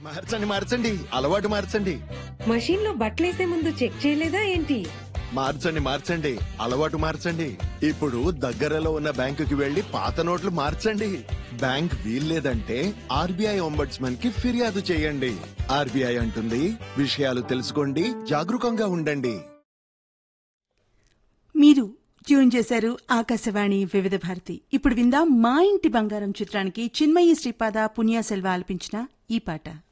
మార్చండి మార్చండి, అలవాటు మార్చండి. మషీన్ లో బట్టలేసే ముందు చెక్ చేయలేదా ఏంటి? మార్చండి మార్చండి, అలవాటు మార్చండి. ఇప్పుడు దగ్గరలో ఉన్న బ్యాంకుకి వెళ్లి పాత నోట్లు మార్చండి. బ్యాంక్ వీల్లేదంటే ఆర్బీఐ ఒంబడ్స్మన్ కి ఫిర్యాదు చేయండి. ఆర్బీఐ అంటుంది, విషయాలు తెలుసుకోండి, జాగరూకంగా ఉండండి. మీరు ట్యూన్ చేశారు ఆకాశవాణి వివిధ భారతి. ఇప్పుడు విందాం మా ఇంటి బంగారం చిత్రానికి చిన్మయి శ్రీపాద పుణ్య సెల్వ ఆలపించిన ఈ పాట.